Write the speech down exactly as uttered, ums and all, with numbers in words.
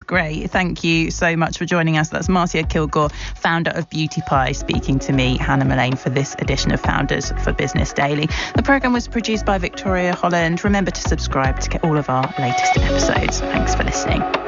Great. Thank you so much for joining us. That's Marcia Kilgore, founder of Beauty Pie, speaking to me, Hannah Mullane, for this edition of Founders for Business Daily. The programme was produced by Victoria Holland. Remember to subscribe to get all of our latest episodes. Thanks for listening.